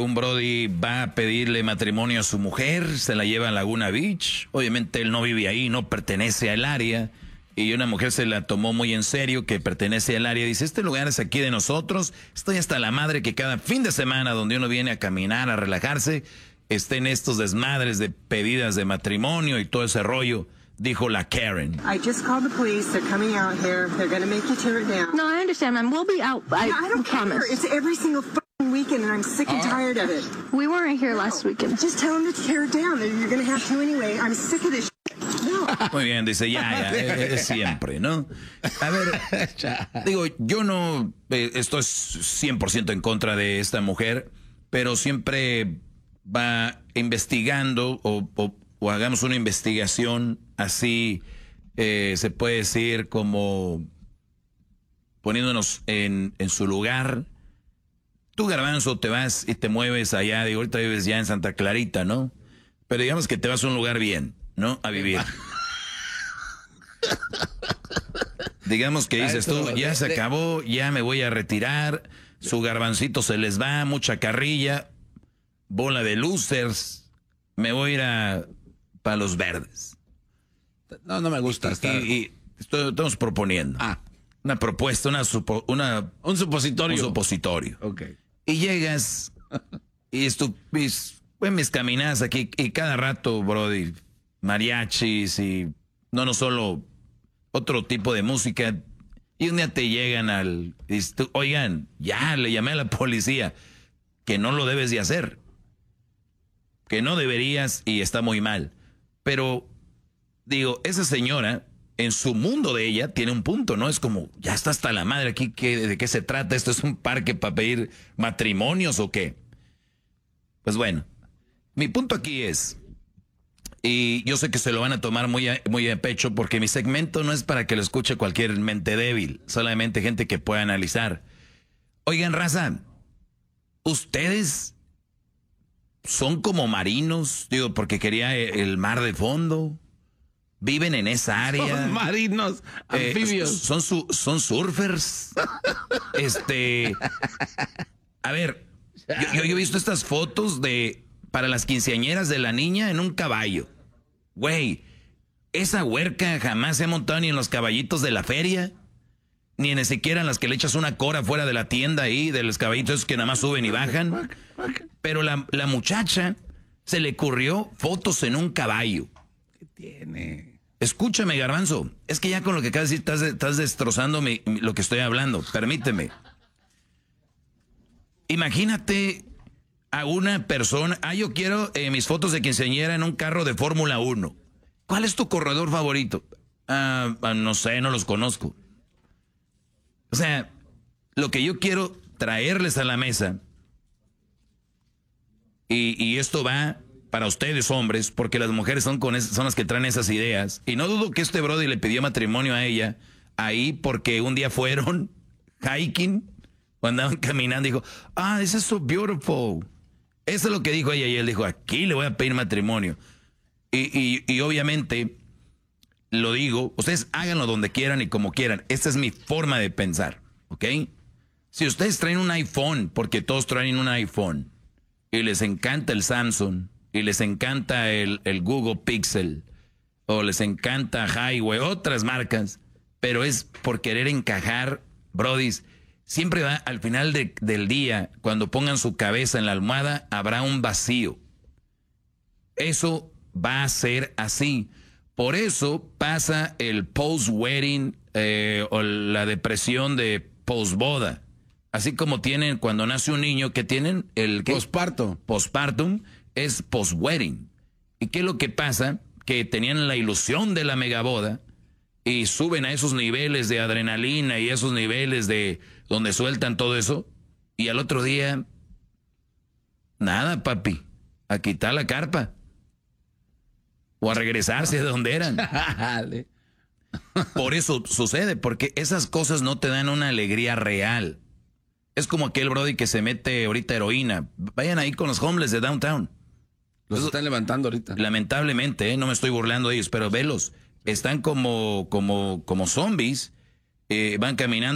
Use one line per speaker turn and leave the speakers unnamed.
Un brody va a pedirle matrimonio a su mujer, se la lleva a Laguna Beach. Obviamente él no vive ahí, no pertenece al área. Y una mujer se la tomó muy en serio, que pertenece al área. Dice, este lugar es aquí de nosotros. Estoy hasta la madre que cada fin de semana donde uno viene a caminar, a relajarse, estén estos desmadres de pedidas de matrimonio y todo ese rollo. Dijo la Karen.
I just called the police. They're coming out here. They're going to make you tear it down.
No, I understand, ma'am. We'll be out. I
don't
promise.
care. It's every single weekend, and I'm sick and tired of it.
We weren't here last weekend.
Just tell them to tear it down. You're going to have to anyway. I'm sick of this No.
Muy bien, dice, ya, es siempre, ¿no? A ver, digo, yo no estoy 100% en contra de esta mujer, pero siempre va investigando o hagamos una investigación así, se puede decir como poniéndonos en su lugar. Tú, Garbanzo, te vas y te mueves allá, digo, ahorita vives ya en Santa Clarita, ¿no? Pero digamos que te vas a un lugar bien, ¿no? A vivir. Digamos que dices tú, ya se acabó, ya me voy a retirar, su garbancito se les va, mucha carrilla, bola de losers, me voy a ir para los verdes.
No me gusta.
Estamos proponiendo una propuesta, un supositorio. Un supositorio.
Okay.
Y llegas y mis caminadas aquí y cada rato, brody, mariachis y no solo otro tipo de música. Y un día te llegan oigan, ya le llamé a la policía, que no lo debes de hacer, que no deberías y está muy mal. Pero digo, esa señora, en su mundo de ella, tiene un punto, ¿no? Es como, ya está hasta la madre aquí, ¿de qué se trata? ¿Esto es un parque para pedir matrimonios o qué? Pues bueno, mi punto aquí es, y yo sé que se lo van a tomar muy a pecho, porque mi segmento no es para que lo escuche cualquier mente débil, solamente gente que pueda analizar. Oigan, raza, ustedes son como marinos, digo, porque quería el mar de fondo. Viven en esa área.
Son marinos, anfibios.
Son surfers. A ver, yo he visto estas fotos para las quinceañeras de la niña en un caballo. Güey, esa huerca jamás se ha montado ni en los caballitos de la feria, ni en siquiera en las que le echas una cora fuera de la tienda ahí, de los caballitos que nada más suben y bajan. Pero la muchacha se le ocurrió fotos en un caballo.
¿Qué tiene?
Escúchame, Garbanzo, es que ya con lo que acabas de decir estás destrozando lo que estoy hablando. Permíteme. Imagínate a una persona, yo quiero mis fotos de quinceañera en un carro de Fórmula 1. ¿Cuál es tu corredor favorito? No sé, no los conozco. O sea, lo que yo quiero traerles a la mesa, y esto va para ustedes, hombres, porque las mujeres son las que traen esas ideas. Y no dudo que este brody le pidió matrimonio a ella ahí porque un día fueron hiking, o andaban caminando y dijo, this is so beautiful. Eso es lo que dijo ella y él dijo, aquí le voy a pedir matrimonio. Y obviamente, lo digo, ustedes háganlo donde quieran y como quieran. Esta es mi forma de pensar, ¿ok? Si ustedes traen un iPhone, porque todos traen un iPhone, y les encanta el Samsung, y les encanta el Google Pixel, o les encanta Highway, otras marcas, pero es por querer encajar, brodis, siempre va al final del día, cuando pongan su cabeza en la almohada, habrá un vacío. Eso va a ser así. Por eso pasa el post-wedding o la depresión de post-boda. Así como tienen cuando nace un niño, que tienen el postpartum, es post-wedding. ¿Y qué es lo que pasa? Que tenían la ilusión de la megaboda y suben a esos niveles de adrenalina y esos niveles de donde sueltan todo eso, y al otro día, nada, papi, a quitar la carpa o a regresarse de donde eran. Por eso sucede, porque esas cosas no te dan una alegría real. Es como aquel brody que se mete ahorita heroína. Vayan ahí con los homeless de downtown.
Los están levantando ahorita.
Lamentablemente, no me estoy burlando de ellos, pero velos. Están como zombies, van caminando.